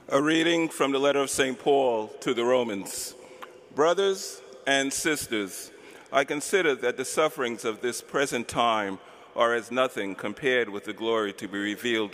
A reading from the letter of St. Paul to the Romans. Brothers and sisters, I consider that the sufferings of this present time are as nothing compared with the glory to be revealed